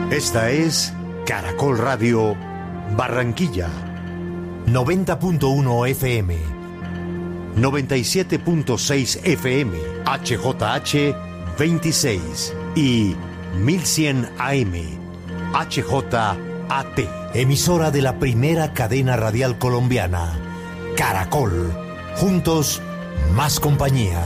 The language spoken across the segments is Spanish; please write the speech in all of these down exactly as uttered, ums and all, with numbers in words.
Esta es Caracol Radio Barranquilla, noventa punto uno F M, noventa y siete punto seis F M, H J H veintiséis y mil cien A M, H J A T, emisora de la primera cadena radial colombiana, Caracol. Juntos, más compañía.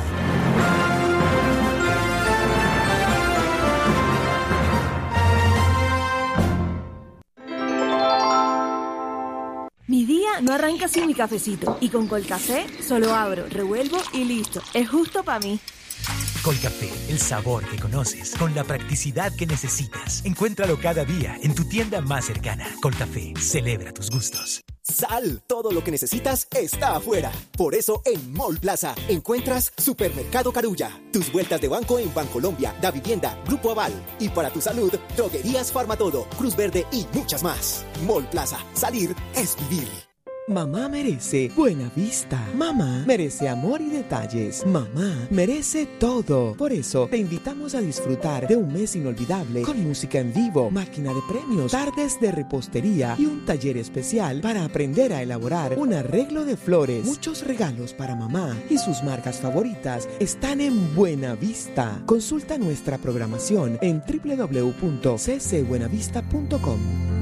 Mi día no arranca sin mi cafecito. Y con Colcafé solo abro, revuelvo y listo. Es justo para mí. Colcafé, el sabor que conoces, con la practicidad que necesitas. Encuéntralo cada día en tu tienda más cercana. Colcafé, celebra tus gustos. Sal, todo lo que necesitas está afuera. Por eso en Mall Plaza encuentras Supermercado Carulla. Tus vueltas de banco en Bancolombia, Da Vivienda, Grupo Aval. Y para tu salud, Droguerías Farmatodo, Cruz Verde y muchas más. Mall Plaza, salir es vivir. Mamá merece buena vista. Mamá merece amor y detalles. Mamá merece todo. Por eso te invitamos a disfrutar de un mes inolvidable con música en vivo, máquina de premios, tardes de repostería y un taller especial para aprender a elaborar un arreglo de flores. Muchos regalos para mamá y sus marcas favoritas están en Buena Vista. Consulta nuestra programación en doble u doble u doble u punto c c buenavista punto com.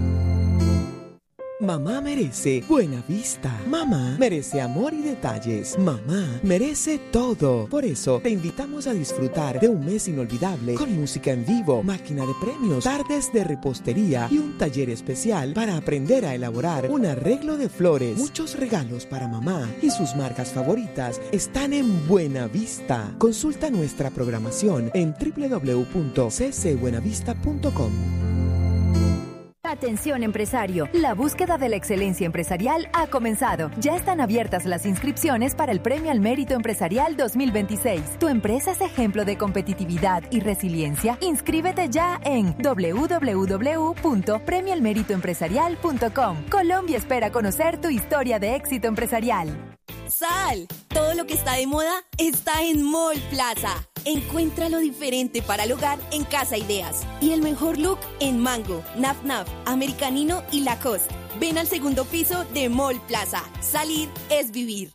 Mamá merece buena vista. Mamá merece amor y detalles. Mamá merece todo. Por eso te invitamos a disfrutar de un mes inolvidable con música en vivo, máquina de premios, tardes de repostería y un taller especial para aprender a elaborar un arreglo de flores. Muchos regalos para mamá y sus marcas favoritas están en Buena Vista. Consulta nuestra programación en doble u doble u doble u punto c c buenavista punto com. Atención empresario, la búsqueda de la excelencia empresarial ha comenzado. Ya están abiertas las inscripciones para el Premio al Mérito Empresarial dos mil veintiséis. ¿Tu empresa es ejemplo de competitividad y resiliencia? Inscríbete ya en doble u doble u doble u punto premio al mérito empresarial punto com. Colombia espera conocer tu historia de éxito empresarial. Sal, todo lo que está de moda está en Mall Plaza. Encuentra lo diferente para el hogar en Casa Ideas. Y el mejor look en Mango, Naf Naf, Americanino y Lacoste. Ven al segundo piso de Mall Plaza. Salir es vivir.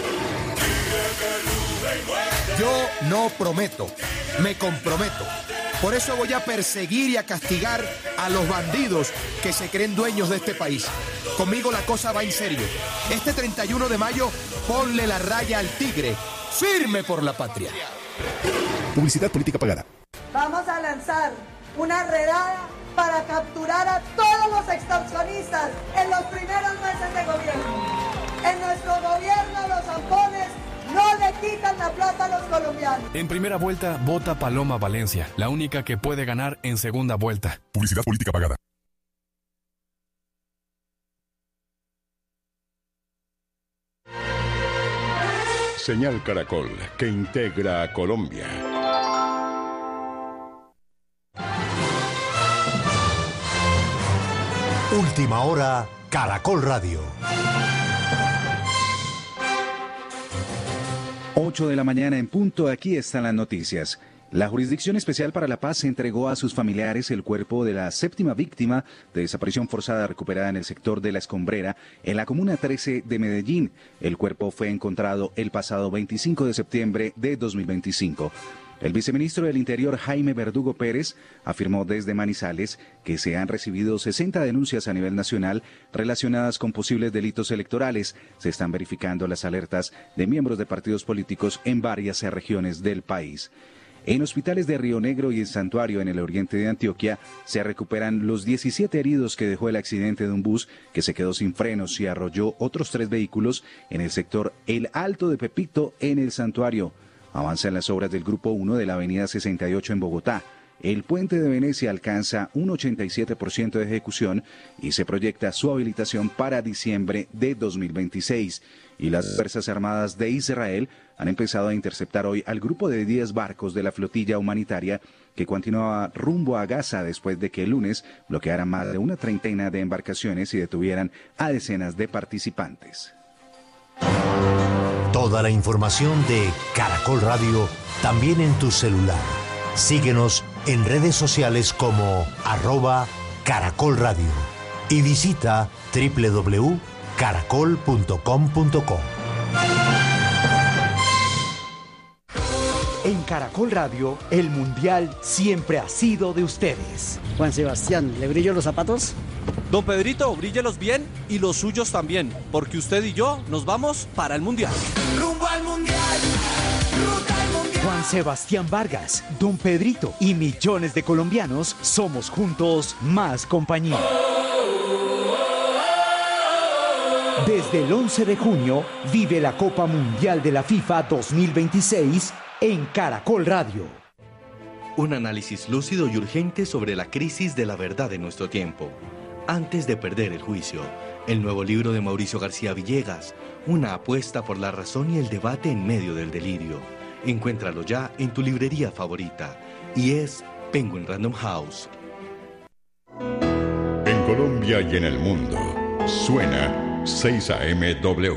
Yo no prometo, me comprometo. Por eso voy a perseguir y a castigar a los bandidos que se creen dueños de este país. Conmigo la cosa va en serio. Este treinta y uno de mayo, ponle la raya al tigre. Firme por la patria. Publicidad política pagada. Vamos a lanzar una redada para capturar a todos los extorsionistas en los primeros meses de gobierno. En nuestro gobierno los zampones no le quitan la plata a los colombianos. En primera vuelta, vota Paloma Valencia, la única que puede ganar en segunda vuelta. Publicidad política pagada. Señal Caracol, que integra a Colombia. Última hora, Caracol Radio. ocho de la mañana en punto, aquí están las noticias. La Jurisdicción Especial para la Paz entregó a sus familiares el cuerpo de la séptima víctima de desaparición forzada recuperada en el sector de La Escombrera, en la Comuna trece de Medellín. El cuerpo fue encontrado el pasado veinticinco de septiembre de dos mil veinticinco. El viceministro del Interior, Jaime Verdugo Pérez, afirmó desde Manizales que se han recibido sesenta denuncias a nivel nacional relacionadas con posibles delitos electorales. Se están verificando las alertas de miembros de partidos políticos en varias regiones del país. En hospitales de Río Negro y en Santuario, en el oriente de Antioquia, se recuperan los diecisiete heridos que dejó el accidente de un bus que se quedó sin frenos y arrolló otros tres vehículos en el sector El Alto de Pepito, en el Santuario. Avanzan las obras del Grupo uno de la Avenida sesenta y ocho en Bogotá. El puente de Venecia alcanza un ochenta y siete por ciento de ejecución y se proyecta su habilitación para diciembre de dos mil veintiséis. Y las Fuerzas Armadas de Israel han empezado a interceptar hoy al grupo de diez barcos de la flotilla humanitaria que continuaba rumbo a Gaza después de que el lunes bloquearan más de una treintena de embarcaciones y detuvieran a decenas de participantes. Toda la información de Caracol Radio también en tu celular. Síguenos en redes sociales como arroba Caracol Radio y visita doble u doble u doble u punto caracol punto com punto co. En Caracol Radio, el Mundial siempre ha sido de ustedes. Juan Sebastián, ¿le brillo los zapatos? Don Pedrito, bríllelos bien y los suyos también, porque usted y yo nos vamos para el Mundial. Rumbo al Mundial, ruta al Mundial. Juan Sebastián Vargas, Don Pedrito y millones de colombianos somos juntos más compañía. Desde el once de junio, vive la Copa Mundial de la FIFA dos mil veintiséis en Caracol Radio. Un análisis lúcido y urgente sobre la crisis de la verdad en nuestro tiempo. Antes de perder el juicio, el nuevo libro de Mauricio García Villegas, una apuesta por la razón y el debate en medio del delirio. Encuéntralo ya en tu librería favorita y es Penguin Random House. En Colombia y en el mundo, suena seis A M W.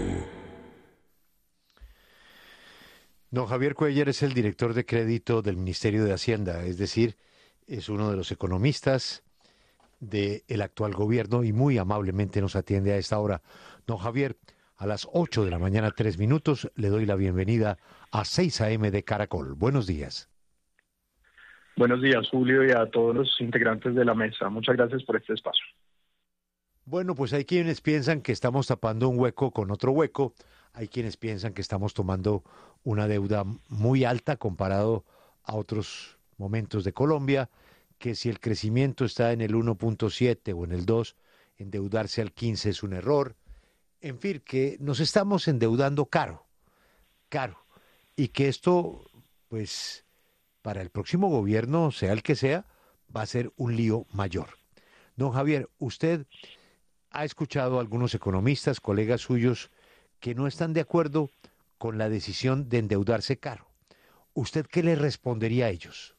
Don Javier Cuellar es el director de crédito del Ministerio de Hacienda, es decir, es uno de los economistas del actual gobierno y muy amablemente nos atiende a esta hora. Don Javier, a las ocho de la mañana, tres minutos, le doy la bienvenida a seis A M de Caracol. Buenos días. Buenos días, Julio, y a todos los integrantes de la mesa. Muchas gracias por este espacio. Bueno, pues hay quienes piensan que estamos tapando un hueco con otro hueco. Hay quienes piensan que estamos tomando una deuda muy alta comparado a otros momentos de Colombia, que si el crecimiento está en el uno punto siete o en el dos, endeudarse al quince es un error. En fin, que nos estamos endeudando caro, caro. Y que esto, pues, para el próximo gobierno, sea el que sea, va a ser un lío mayor. Don Javier, usted ha escuchado a algunos economistas, colegas suyos, que no están de acuerdo con la decisión de endeudarse caro. ¿Usted qué le respondería a ellos?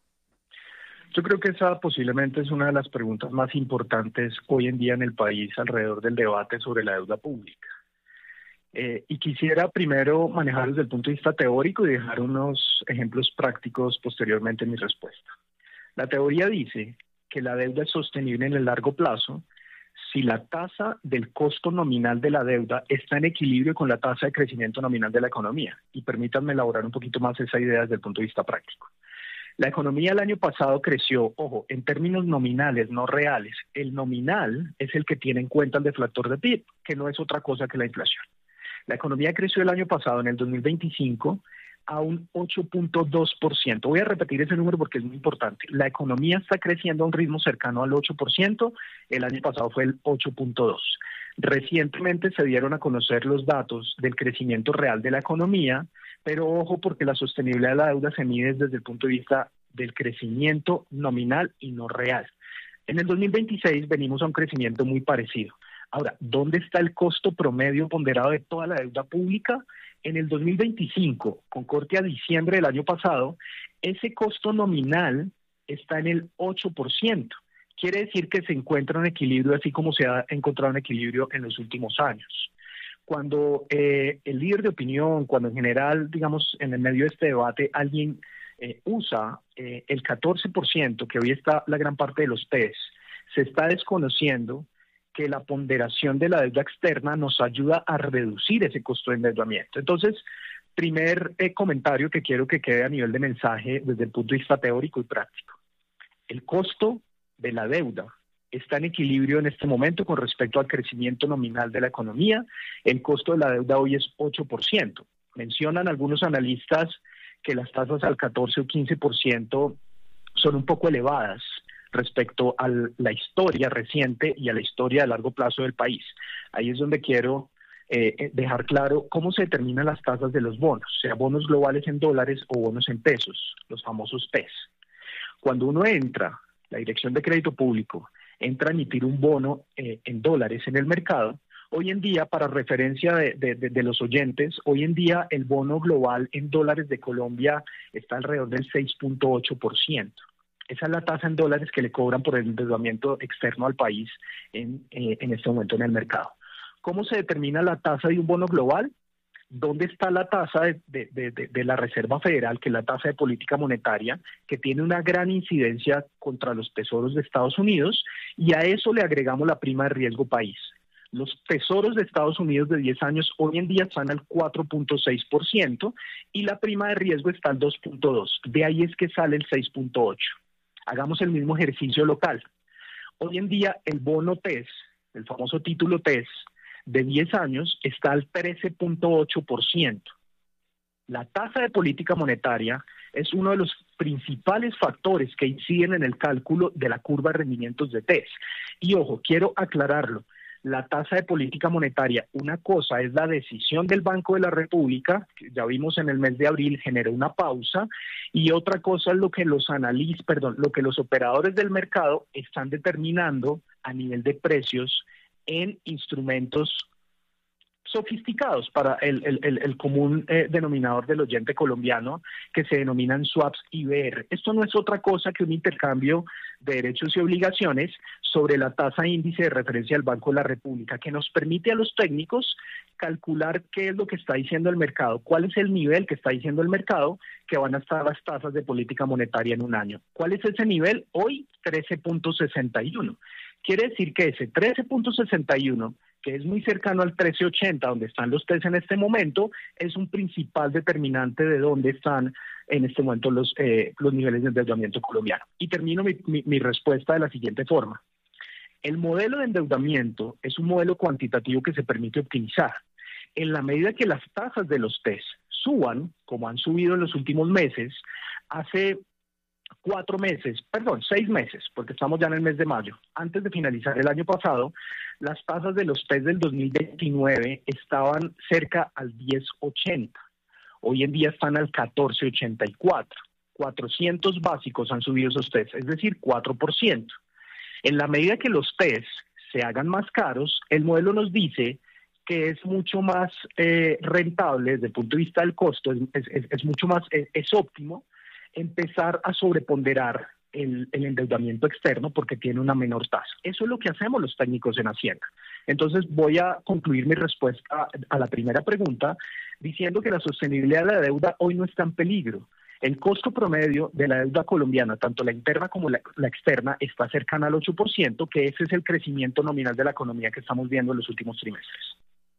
Yo creo que esa posiblemente es una de las preguntas más importantes hoy en día en el país alrededor del debate sobre la deuda pública. Eh, y quisiera primero manejar desde el punto de vista teórico y dejar unos ejemplos prácticos posteriormente en mi respuesta. La teoría dice que la deuda es sostenible en el largo plazo si la tasa del costo nominal de la deuda está en equilibrio con la tasa de crecimiento nominal de la economía. Y permítanme elaborar un poquito más esa idea desde el punto de vista práctico. La economía el año pasado creció, ojo, en términos nominales, no reales. El nominal es el que tiene en cuenta el deflactor de P I B, que no es otra cosa que la inflación. La economía creció el año pasado, en el dos mil veinticinco, a un ocho punto dos por ciento. Voy a repetir ese número porque es muy importante. La economía está creciendo a un ritmo cercano al ocho por ciento, el año pasado fue el ocho punto dos por ciento. Recientemente se dieron a conocer los datos del crecimiento real de la economía, pero ojo porque la sostenibilidad de la deuda se mide desde el punto de vista del crecimiento nominal y no real. En el dos mil veintiséis venimos a un crecimiento muy parecido. Ahora, ¿dónde está el costo promedio ponderado de toda la deuda pública? En el dos mil veinticinco, con corte a diciembre del año pasado, ese costo nominal está en el ocho por ciento. Quiere decir que se encuentra un equilibrio, así como se ha encontrado un equilibrio en los últimos años. Cuando eh, el líder de opinión, cuando en general, digamos, en el medio de este debate, alguien eh, usa eh, el catorce por ciento, que hoy está la gran parte de los P E S, se está desconociendo que la ponderación de la deuda externa nos ayuda a reducir ese costo de endeudamiento. Entonces, primer eh, comentario que quiero que quede a nivel de mensaje desde el punto de vista teórico y práctico. El costo de la deuda está en equilibrio en este momento con respecto al crecimiento nominal de la economía. El costo de la deuda hoy es ocho por ciento. Mencionan algunos analistas que las tasas al catorce o quince por ciento son un poco elevadas respecto a la historia reciente y a la historia de largo plazo del país. Ahí es donde quiero eh, dejar claro cómo se determinan las tasas de los bonos, sea bonos globales en dólares o bonos en pesos, los famosos P E S. Cuando uno entra, la Dirección de Crédito Público, entra a emitir un bono eh, en dólares en el mercado, hoy en día, para referencia de, de, de, de los oyentes, hoy en día el bono global en dólares de Colombia está alrededor del seis punto ocho por ciento. Esa es la tasa en dólares que le cobran por el endeudamiento externo al país en, eh, en este momento en el mercado. ¿Cómo se determina la tasa de un bono global? ¿dónde está la tasa de, de, de, de la Reserva Federal, que es la tasa de política monetaria, que tiene una gran incidencia contra los tesoros de Estados Unidos? Y a eso le agregamos la prima de riesgo país. Los tesoros de Estados Unidos de diez años hoy en día están al cuatro punto seis por ciento y la prima de riesgo está al dos punto dos por ciento. De ahí es que sale el seis punto ocho por ciento. Hagamos el mismo ejercicio local. Hoy en día el bono T E S, el famoso título T E S, de diez años está al trece punto ocho por ciento. La tasa de política monetaria es uno de los principales factores que inciden en el cálculo de la curva de rendimientos de T E S. Y ojo, quiero aclararlo. La tasa de política monetaria, una cosa es la decisión del Banco de la República, que ya vimos en el mes de abril generó una pausa, y otra cosa es lo que los analistas, perdón, lo que los operadores del mercado están determinando a nivel de precios en instrumentos sofisticados para el, el, el, el común eh, denominador del oyente colombiano, que se denominan swaps I B R. Esto no es otra cosa que un intercambio de derechos y obligaciones sobre la tasa índice de referencia del Banco de la República, que nos permite a los técnicos calcular qué es lo que está diciendo el mercado, cuál es el nivel que está diciendo el mercado que van a estar las tasas de política monetaria en un año. ¿Cuál es ese nivel? Hoy trece punto sesenta y uno. Quiere decir que ese trece punto sesenta y uno, que es muy cercano al trece ochenta, donde están los T E S en este momento, es un principal determinante de dónde están en este momento los, eh, los niveles de endeudamiento colombiano. Y termino mi, mi, mi respuesta de la siguiente forma. El modelo de endeudamiento es un modelo cuantitativo que se permite optimizar. En la medida que las tasas de los T E S suban, como han subido en los últimos meses, hace cuatro meses, perdón, seis meses, porque estamos ya en el mes de mayo, antes de finalizar el año pasado, las tasas de los T E S del dos mil veintinueve estaban cerca al diez ochenta. Hoy en día están al catorce ochenta y cuatro. cuatrocientos básicos han subido esos T E S, es decir, cuatro por ciento. En la medida que los T E S se hagan más caros, el modelo nos dice que es mucho más eh, rentable desde el punto de vista del costo, es, es, es mucho más, es, es óptimo empezar a sobreponderar el, el endeudamiento externo porque tiene una menor tasa. Eso es lo que hacemos los técnicos en Hacienda. Entonces voy a concluir mi respuesta a la primera pregunta diciendo que la sostenibilidad de la deuda hoy no está en peligro. El costo promedio de la deuda colombiana, tanto la interna como la, la externa, está cercana al ocho por ciento, que ese es el crecimiento nominal de la economía que estamos viendo en los últimos trimestres.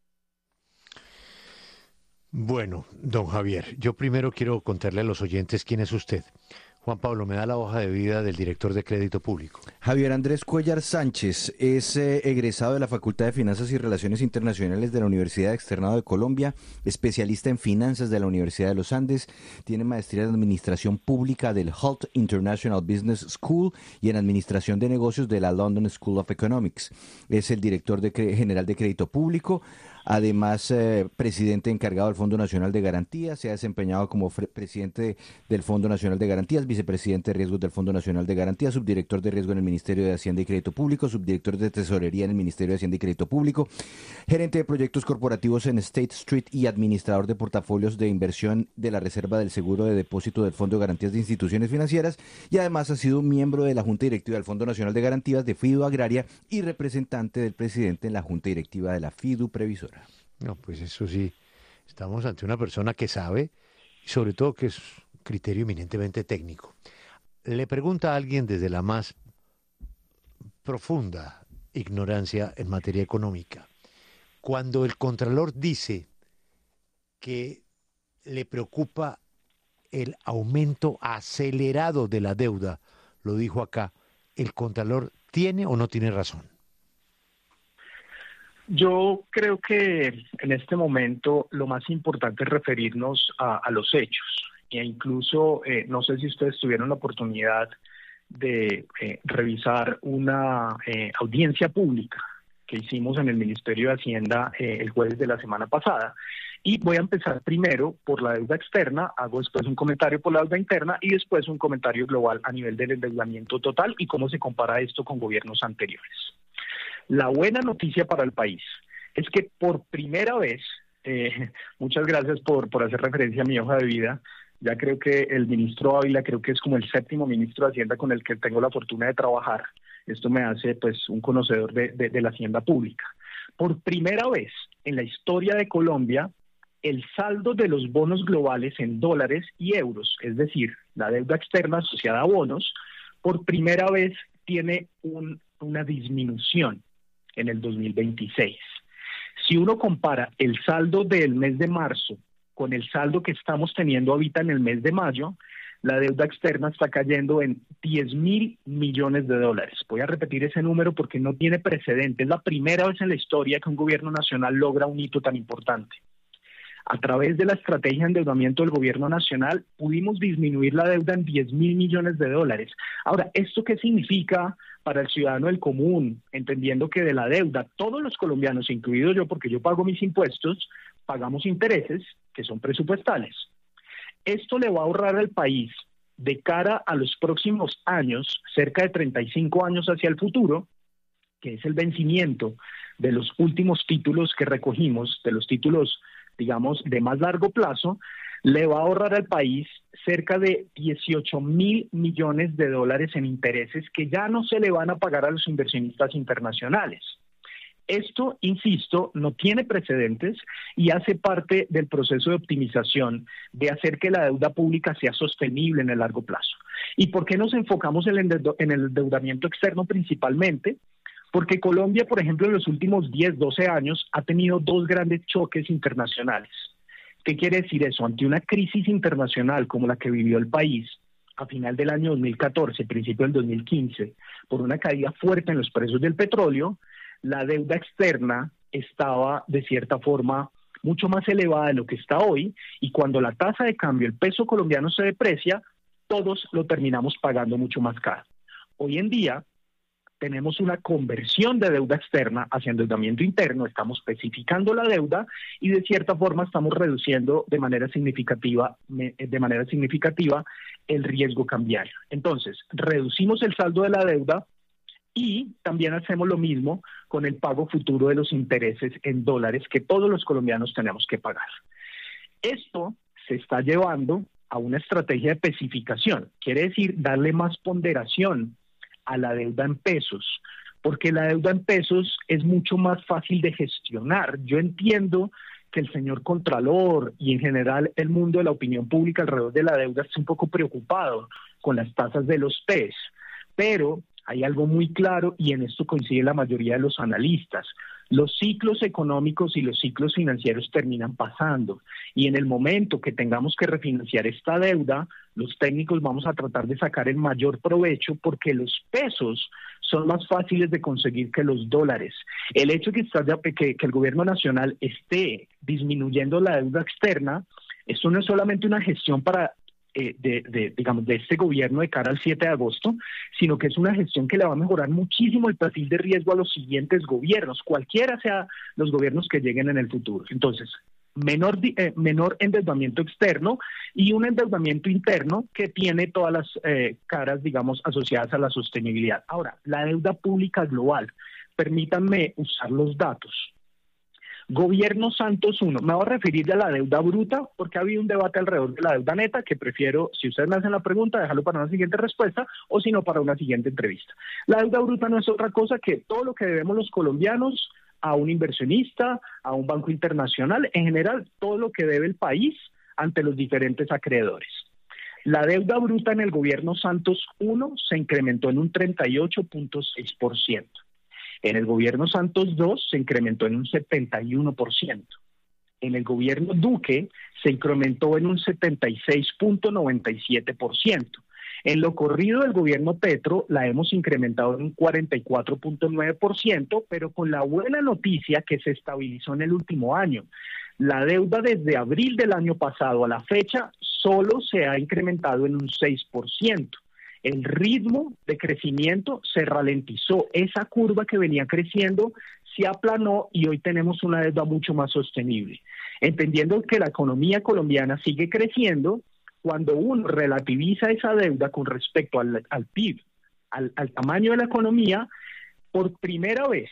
Bueno, don Javier, yo primero quiero contarle a los oyentes quién es usted. Juan Pablo, me da la hoja de vida del director de Crédito Público. Javier Andrés Cuellar Sánchez es eh, egresado de la Facultad de Finanzas y Relaciones Internacionales de la Universidad Externado de Colombia, especialista en finanzas de la Universidad de los Andes, tiene maestría en Administración Pública del Hult International Business School y en Administración de Negocios de la London School of Economics. Es el director de, general de Crédito Público. Además, eh, presidente encargado del Fondo Nacional de Garantías, se ha desempeñado como presidente del Fondo Nacional de Garantías, vicepresidente de riesgos del Fondo Nacional de Garantías, subdirector de riesgo en el Ministerio de Hacienda y Crédito Público, subdirector de Tesorería en el Ministerio de Hacienda y Crédito Público, gerente de proyectos corporativos en State Street y administrador de portafolios de inversión de la Reserva del Seguro de Depósito del Fondo de Garantías de Instituciones Financieras, y además ha sido miembro de la Junta Directiva del Fondo Nacional de Garantías de Fidu Agraria y representante del presidente en la Junta Directiva de la Fidu Previsora. No, pues eso sí, estamos ante una persona que sabe y sobre todo que es criterio eminentemente técnico. Le pregunta a alguien desde la más profunda ignorancia en materia económica. Cuando el Contralor dice que le preocupa el aumento acelerado de la deuda, lo dijo acá, ¿el Contralor tiene o no tiene razón? Yo creo que en este momento lo más importante es referirnos a, a los hechos. E incluso, eh, no sé si ustedes tuvieron la oportunidad de eh, revisar una eh, audiencia pública que hicimos en el Ministerio de Hacienda eh, el jueves de la semana pasada. Y voy a empezar primero por la deuda externa, hago después un comentario por la deuda interna y después un comentario global a nivel del endeudamiento total y cómo se compara esto con gobiernos anteriores. La buena noticia para el país es que por primera vez, eh, muchas gracias por, por hacer referencia a mi hoja de vida, ya creo que el ministro Ávila creo que es como el séptimo ministro de Hacienda con el que tengo la fortuna de trabajar. Esto me hace pues un conocedor de, de, de la hacienda pública. Por primera vez en la historia de Colombia, el saldo de los bonos globales en dólares y euros, es decir, la deuda externa asociada a bonos, por primera vez tiene un, una disminución en el dos mil veintiséis. Si uno compara el saldo del mes de marzo con el saldo que estamos teniendo ahorita en el mes de mayo, la deuda externa está cayendo en diez mil millones de dólares. Voy a repetir ese número porque no tiene precedente. Es la primera vez en la historia que un gobierno nacional logra un hito tan importante. A través de la estrategia de endeudamiento del gobierno nacional, pudimos disminuir la deuda en diez mil millones de dólares. Ahora, ¿esto qué significa para el ciudadano del común? Entendiendo que de la deuda, todos los colombianos, incluido yo, porque yo pago mis impuestos, pagamos intereses que son presupuestales. Esto le va a ahorrar al país de cara a los próximos años, cerca de treinta y cinco años hacia el futuro, que es el vencimiento de los últimos títulos que recogimos, de los títulos, digamos, de más largo plazo, le va a ahorrar al país cerca de dieciocho mil millones de dólares en intereses que ya no se le van a pagar a los inversionistas internacionales. Esto, insisto, no tiene precedentes y hace parte del proceso de optimización de hacer que la deuda pública sea sostenible en el largo plazo. ¿Y por qué nos enfocamos en el endeudamiento externo principalmente? Porque Colombia, por ejemplo, en los últimos diez, doce años ha tenido dos grandes choques internacionales. ¿Qué quiere decir eso? Ante una crisis internacional como la que vivió el país a final del año dos mil catorce, principio del dos mil quince, por una caída fuerte en los precios del petróleo, la deuda externa estaba de cierta forma mucho más elevada de lo que está hoy, y cuando la tasa de cambio, el peso colombiano se deprecia, todos lo terminamos pagando mucho más caro. Hoy en día tenemos una conversión de deuda externa hacia endeudamiento interno, estamos especificando la deuda y de cierta forma estamos reduciendo de manera significativa, de manera significativa el riesgo cambiario. Entonces, reducimos el saldo de la deuda y también hacemos lo mismo con el pago futuro de los intereses en dólares que todos los colombianos tenemos que pagar. Esto se está llevando a una estrategia de especificación, quiere decir darle más ponderación a la deuda en pesos, porque la deuda en pesos es mucho más fácil de gestionar. Yo entiendo que el señor Contralor y en general el mundo de la opinión pública alrededor de la deuda está un poco preocupado con las tasas de los P E S, pero hay algo muy claro y en esto coincide la mayoría de los analistas. Los ciclos económicos y los ciclos financieros terminan pasando y en el momento que tengamos que refinanciar esta deuda, los técnicos vamos a tratar de sacar el mayor provecho porque los pesos son más fáciles de conseguir que los dólares. El hecho de que, está, que, que el gobierno nacional esté disminuyendo la deuda externa, esto no es solamente una gestión para Eh, de, de, digamos, de este gobierno de cara al siete de agosto, sino que es una gestión que le va a mejorar muchísimo el perfil de riesgo a los siguientes gobiernos, cualquiera sea los gobiernos que lleguen en el futuro. Entonces, menor, eh, menor endeudamiento externo y un endeudamiento interno que tiene todas las eh, caras, digamos, asociadas a la sostenibilidad. Ahora, la deuda pública global, permítanme usar los datos. Gobierno Santos uno, me voy a referir a la deuda bruta porque ha habido un debate alrededor de la deuda neta que prefiero, si ustedes me hacen la pregunta, dejarlo para una siguiente respuesta o si no para una siguiente entrevista. La deuda bruta no es otra cosa que todo lo que debemos los colombianos a un inversionista, a un banco internacional, en general todo lo que debe el país ante los diferentes acreedores. La deuda bruta en el gobierno Santos uno se incrementó en un treinta y ocho punto seis por ciento. En el gobierno Santos dos se incrementó en un setenta y uno por ciento. En el gobierno Duque se incrementó en un setenta y seis punto noventa y siete por ciento. En lo corrido del gobierno Petro la hemos incrementado en un cuarenta y cuatro punto nueve por ciento, pero con la buena noticia que se estabilizó en el último año. La deuda desde abril del año pasado a la fecha solo se ha incrementado en un seis por ciento. El ritmo de crecimiento se ralentizó, esa curva que venía creciendo se aplanó y hoy tenemos una deuda mucho más sostenible. Entendiendo que la economía colombiana sigue creciendo, cuando uno relativiza esa deuda con respecto al, al P I B, al, al tamaño de la economía, por primera vez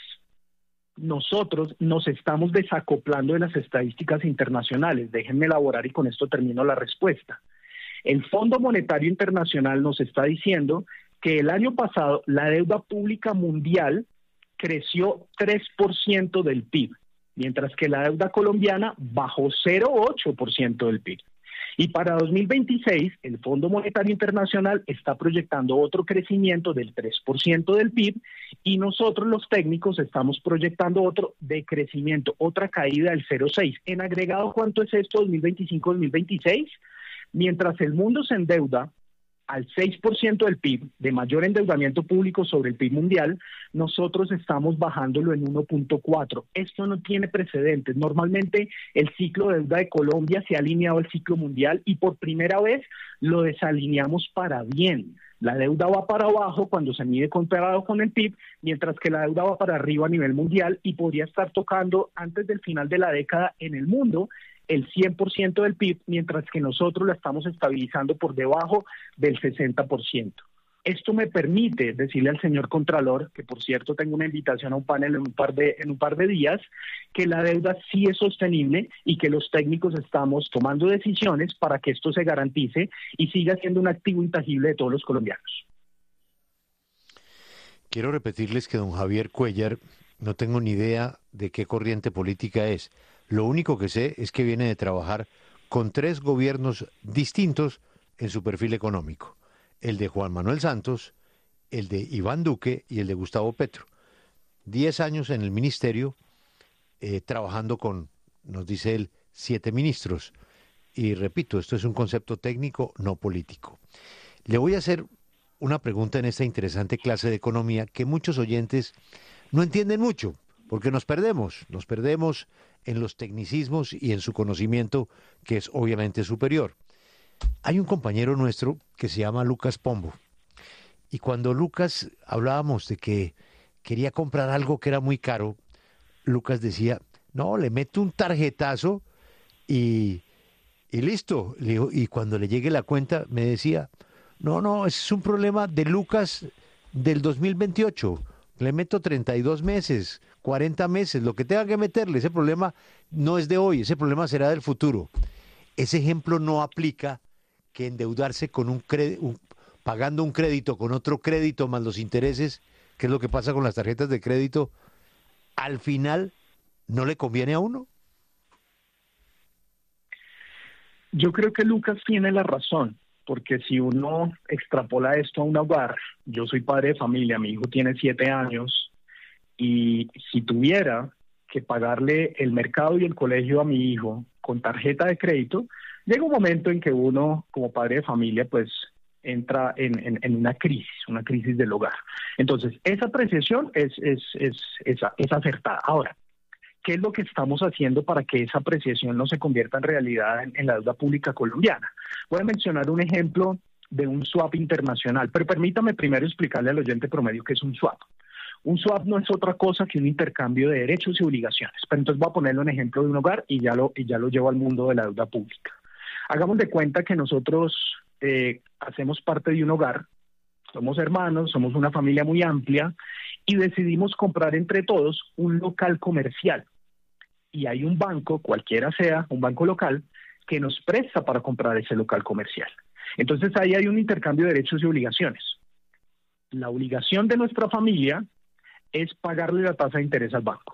nosotros nos estamos desacoplando de las estadísticas internacionales. Déjenme elaborar y con esto termino la respuesta. El Fondo Monetario Internacional nos está diciendo que el año pasado la deuda pública mundial creció tres por ciento del P I B. mientras que la deuda colombiana bajó cero coma ocho por ciento del P I B. Y para dos mil veintiséis, el Fondo Monetario Internacional está proyectando otro crecimiento del tres por ciento del P I B y nosotros los técnicos estamos proyectando otro decrecimiento, otra caída del cero coma seis. En agregado, ¿cuánto es esto dos mil veinticinco dos mil veintiséis? Mientras el mundo se endeuda al seis por ciento del P I B, de mayor endeudamiento público sobre el P I B mundial, nosotros estamos bajándolo en uno punto cuatro. Esto no tiene precedentes. Normalmente el ciclo de deuda de Colombia se ha alineado al ciclo mundial y por primera vez lo desalineamos para bien. La deuda va para abajo cuando se mide comparado con el P I B, mientras que la deuda va para arriba a nivel mundial y podría estar tocando antes del final de la década en el mundo el cien por ciento del P I B, mientras que nosotros la estamos estabilizando por debajo del sesenta por ciento. Esto me permite decirle al señor Contralor, que por cierto tengo una invitación a un panel en un par de, en un par de días, que la deuda sí es sostenible y que los técnicos estamos tomando decisiones para que esto se garantice y siga siendo un activo intangible de todos los colombianos. Quiero repetirles que don Javier Cuellar, no tengo ni idea de qué corriente política es. Lo único que sé es que viene de trabajar con tres gobiernos distintos en su perfil económico. El de Juan Manuel Santos, el de Iván Duque y el de Gustavo Petro. Diez años en el ministerio, eh, trabajando con, nos dice él, siete ministros. Y repito, esto es un concepto técnico, no político. Le voy a hacer una pregunta en esta interesante clase de economía que muchos oyentes no entienden mucho, porque nos perdemos, nos perdemos en los tecnicismos y en su conocimiento, que es obviamente superior. Hay un compañero nuestro que se llama Lucas Pombo, y cuando Lucas hablábamos de que quería comprar algo que era muy caro, Lucas decía, no, le meto un tarjetazo y, y listo. Le digo, y cuando le llegue la cuenta me decía, no, no, ese es un problema de Lucas del dos mil veintiocho, le meto treinta y dos meses, cuarenta meses, lo que tenga que meterle, ese problema no es de hoy, ese problema será del futuro. Ese ejemplo no aplica que endeudarse con un crédito, pagando un crédito con otro crédito más los intereses, que es lo que pasa con las tarjetas de crédito, al final no le conviene a uno. Yo creo que Lucas tiene la razón, porque si uno extrapola esto a un hogar, yo soy padre de familia, mi hijo tiene siete años, y si tuviera que pagarle el mercado y el colegio a mi hijo con tarjeta de crédito, llega un momento en que uno, como padre de familia, pues entra en, en, en una crisis, una crisis del hogar. Entonces, esa apreciación es, es, es, es, es acertada. Ahora, ¿qué es lo que estamos haciendo para que esa apreciación no se convierta en realidad en, en la deuda pública colombiana? Voy a mencionar un ejemplo de un swap internacional, pero permítame primero explicarle al oyente promedio qué es un swap. Un swap no es otra cosa que un intercambio de derechos y obligaciones, pero entonces voy a ponerle un ejemplo de un hogar y ya lo, y ya lo llevo al mundo de la deuda pública. Hagamos de cuenta que nosotros eh, hacemos parte de un hogar, somos hermanos, somos una familia muy amplia y decidimos comprar entre todos un local comercial. Y hay un banco, cualquiera sea, un banco local, que nos presta para comprar ese local comercial. Entonces ahí hay un intercambio de derechos y obligaciones. La obligación de nuestra familia es pagarle la tasa de interés al banco.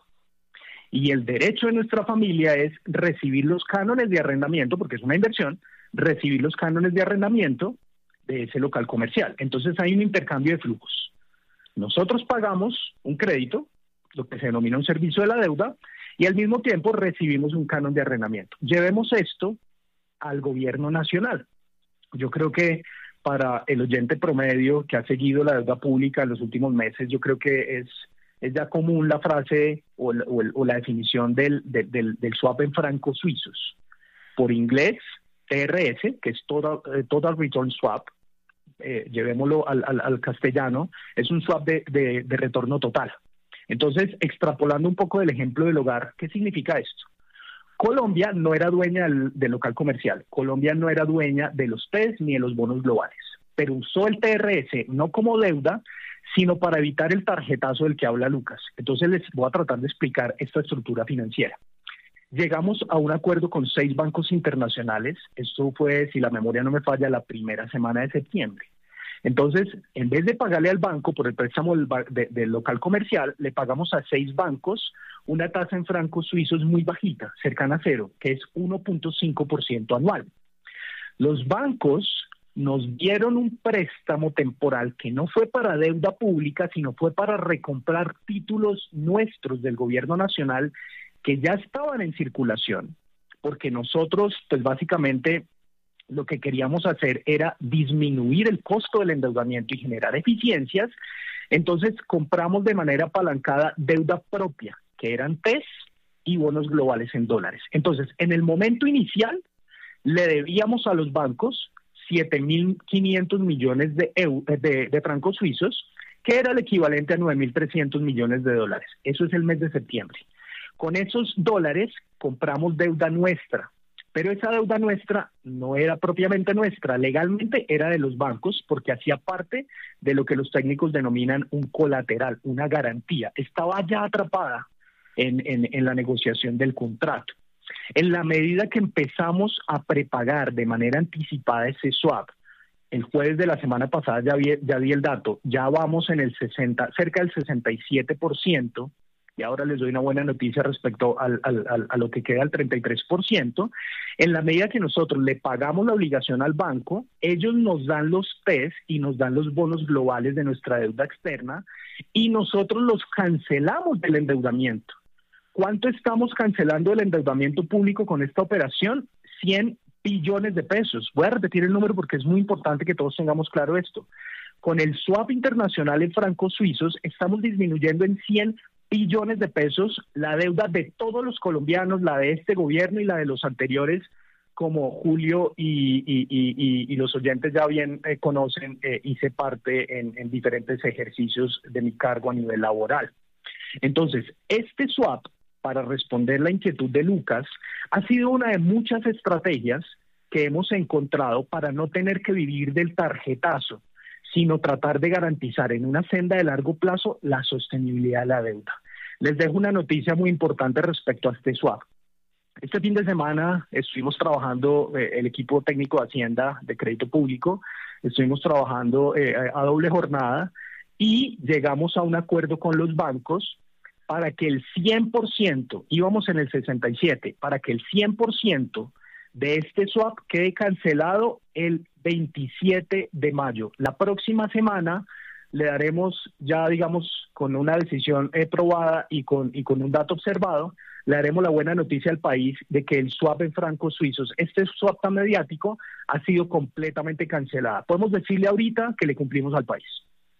Y el derecho de nuestra familia es recibir los cánones de arrendamiento, porque es una inversión, recibir los cánones de arrendamiento de ese local comercial. Entonces hay un intercambio de flujos. Nosotros pagamos un crédito, lo que se denomina un servicio de la deuda, y al mismo tiempo recibimos un canon de arrendamiento. Llevemos esto al gobierno nacional. Yo creo que para el oyente promedio que ha seguido la deuda pública en los últimos meses, yo creo que es, es ya común la frase o, el, o, el, o la definición del, del, del, del swap en francos suizos. Por inglés, T R S, que es Total, total Return Swap, eh, llevémoslo al, al, al castellano, es un swap de, de, de retorno total. Entonces, extrapolando un poco del ejemplo del hogar, ¿qué significa esto? Colombia no era dueña del, del local comercial, Colombia no era dueña de los T E S ni de los bonos globales, pero usó el T R S no como deuda, sino para evitar el tarjetazo del que habla Lucas. Entonces les voy a tratar de explicar esta estructura financiera. Llegamos a un acuerdo con seis bancos internacionales, esto fue, si la memoria no me falla, la primera semana de septiembre. Entonces, en vez de pagarle al banco por el préstamo del, de, del local comercial, le pagamos a seis bancos una tasa en francos suizos muy bajita, cercana a cero, que es uno punto cinco por ciento anual. Los bancos nos dieron un préstamo temporal que no fue para deuda pública, sino fue para recomprar títulos nuestros del gobierno nacional que ya estaban en circulación, porque nosotros, pues básicamente, lo que queríamos hacer era disminuir el costo del endeudamiento y generar eficiencias. Entonces compramos de manera apalancada deuda propia, que eran T E S y bonos globales en dólares. Entonces, en el momento inicial, le debíamos a los bancos siete mil quinientos millones de, de, de francos suizos, que era el equivalente a nueve mil trescientos millones de dólares. Eso es el mes de septiembre. Con esos dólares compramos deuda nuestra, pero esa deuda nuestra no era propiamente nuestra, legalmente era de los bancos porque hacía parte de lo que los técnicos denominan un colateral, una garantía. Estaba ya atrapada en, en, en la negociación del contrato. En la medida que empezamos a prepagar de manera anticipada ese swap, el jueves de la semana pasada ya vi, ya vi el dato, ya vamos en el sesenta, cerca del sesenta y siete por ciento, y ahora les doy una buena noticia respecto al, al, al, a lo que queda al treinta y tres por ciento. En la medida que nosotros le pagamos la obligación al banco, ellos nos dan los T E S y nos dan los bonos globales de nuestra deuda externa y nosotros los cancelamos del endeudamiento. ¿Cuánto estamos cancelando el endeudamiento público con esta operación? cien billones de pesos. Voy a repetir el número porque es muy importante que todos tengamos claro esto. Con el swap internacional en francos suizos estamos disminuyendo en cien billones de pesos la deuda de todos los colombianos, la de este gobierno y la de los anteriores, como Julio y, y, y, y los oyentes ya bien eh, conocen, eh, hice parte en, en diferentes ejercicios de mi cargo a nivel laboral. Entonces, este swap, para responder la inquietud de Lucas, ha sido una de muchas estrategias que hemos encontrado para no tener que vivir del tarjetazo, sino tratar de garantizar en una senda de largo plazo la sostenibilidad de la deuda. Les dejo una noticia muy importante respecto a este swap. Este fin de semana estuvimos trabajando, eh, el equipo técnico de Hacienda de Crédito Público, estuvimos trabajando eh, a doble jornada y llegamos a un acuerdo con los bancos para que el cien por ciento, íbamos en el sesenta y siete, para que el cien por ciento de este swap quede cancelado el veintisiete de mayo. La próxima semana le daremos, ya digamos, con una decisión eh, probada y con, y con un dato observado, le daremos la buena noticia al país de que el swap en francos suizos, este swap tan mediático, ha sido completamente cancelado. Podemos decirle ahorita que le cumplimos al país.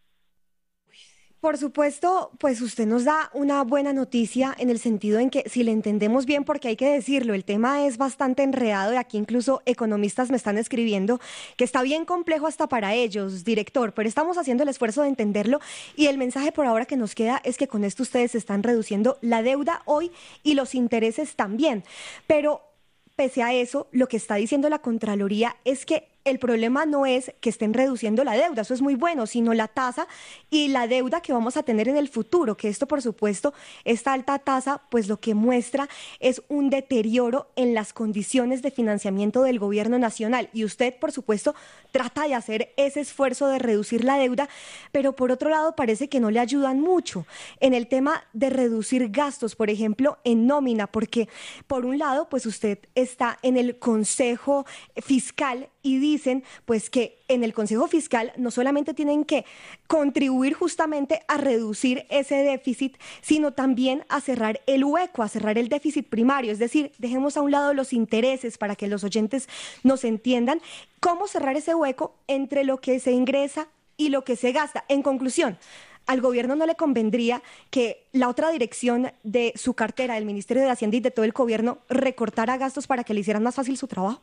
Por supuesto, pues usted nos da una buena noticia en el sentido en que si le entendemos bien, porque hay que decirlo, el tema es bastante enredado y aquí incluso economistas me están escribiendo que está bien complejo hasta para ellos, director, pero estamos haciendo el esfuerzo de entenderlo y el mensaje por ahora que nos queda es que con esto ustedes están reduciendo la deuda hoy y los intereses también. Pero pese a eso, lo que está diciendo la Contraloría es que el problema no es que estén reduciendo la deuda, eso es muy bueno, sino la tasa y la deuda que vamos a tener en el futuro, que esto, por supuesto, esta alta tasa, pues lo que muestra es un deterioro en las condiciones de financiamiento del gobierno nacional. Y usted, por supuesto, trata de hacer ese esfuerzo de reducir la deuda, pero por otro lado parece que no le ayudan mucho en el tema de reducir gastos, por ejemplo, en nómina, porque por un lado, pues usted está en el Consejo Fiscal y dicen pues que en el Consejo Fiscal no solamente tienen que contribuir justamente a reducir ese déficit, sino también a cerrar el hueco, a cerrar el déficit primario, es decir, dejemos a un lado los intereses para que los oyentes nos entiendan cómo cerrar ese hueco entre lo que se ingresa y lo que se gasta. En conclusión, ¿al gobierno no le convendría que la otra dirección de su cartera, del Ministerio de Hacienda y de todo el gobierno, recortara gastos para que le hicieran más fácil su trabajo?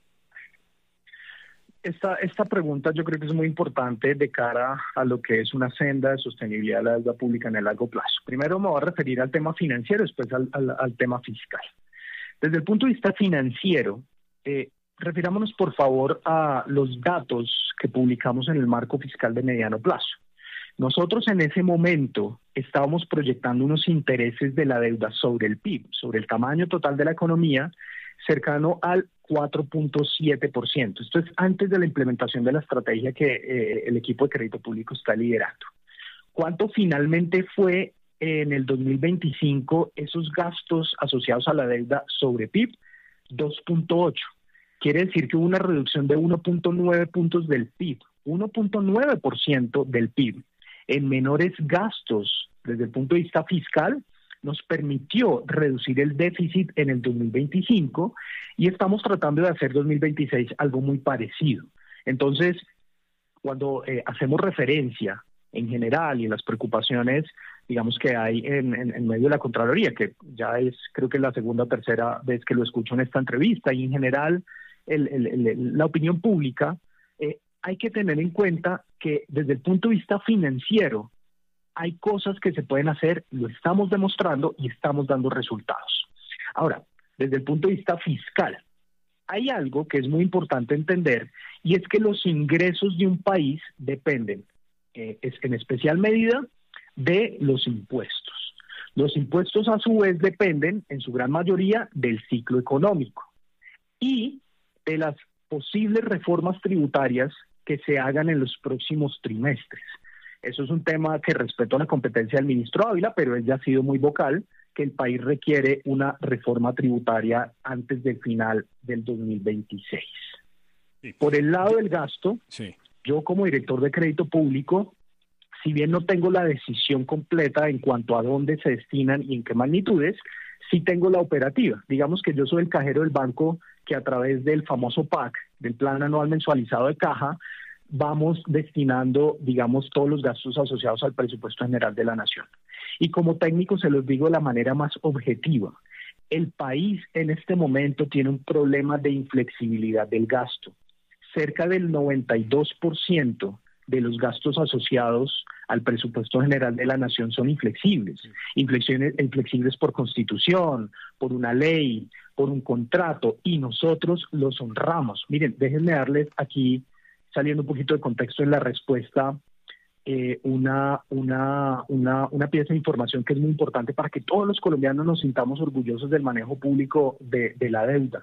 Esta, esta pregunta yo creo que es muy importante de cara a lo que es una senda de sostenibilidad de la deuda pública en el largo plazo. Primero me voy a referir al tema financiero, después al, al, al tema fiscal. Desde el punto de vista financiero, eh, refirámonos por favor a los datos que publicamos en el marco fiscal de mediano plazo. Nosotros en ese momento estábamos proyectando unos intereses de la deuda sobre el P I B, sobre el tamaño total de la economía, cercano al cuatro punto siete por ciento. Esto es antes de la implementación de la estrategia que eh, el equipo de crédito público está liderando. ¿Cuánto finalmente fue en el dos mil veinticinco esos gastos asociados a la deuda sobre P I B, dos punto ocho. Quiere decir que hubo una reducción de uno punto nueve puntos del P I B, uno punto nueve por ciento del P I B. En menores gastos desde el punto de vista fiscal, nos permitió reducir el déficit en el dos mil veinticinco y estamos tratando de hacer dos mil veintiséis algo muy parecido. Entonces, cuando eh, hacemos referencia en general y en las preocupaciones, digamos, que hay en, en, en medio de la Contraloría, que ya es creo que la segunda o tercera vez que lo escucho en esta entrevista, y en general el, el, el, la opinión pública, eh, hay que tener en cuenta que desde el punto de vista financiero hay cosas que se pueden hacer, lo estamos demostrando y estamos dando resultados. Ahora, desde el punto de vista fiscal, hay algo que es muy importante entender, y es que los ingresos de un país dependen, eh, es, en especial medida, de los impuestos. Los impuestos, a su vez, dependen, en su gran mayoría, del ciclo económico y de las posibles reformas tributarias que se hagan en los próximos trimestres. Eso es un tema que respeto a la competencia del ministro Ávila, pero él ya ha sido muy vocal, que el país requiere una reforma tributaria antes del final del dos mil veintiséis. Sí. Por el lado del gasto, sí. Yo como director de crédito público, si bien no tengo la decisión completa en cuanto a dónde se destinan y en qué magnitudes, sí tengo la operativa. Digamos que yo soy el cajero del banco que a través del famoso P A C, del Plan Anual Mensualizado de Caja, vamos destinando, digamos, todos los gastos asociados al presupuesto general de la Nación. Y como técnico se los digo de la manera más objetiva. El país en este momento tiene un problema de inflexibilidad del gasto. Cerca del noventa y dos por ciento de los gastos asociados al presupuesto general de la Nación son inflexibles. Inflexibles, inflexibles por constitución, por una ley, por un contrato, y nosotros los honramos. Miren, déjenme darles aquí, saliendo un poquito de contexto en la respuesta, eh, una, una, una, una pieza de información que es muy importante para que todos los colombianos nos sintamos orgullosos del manejo público de, de la deuda.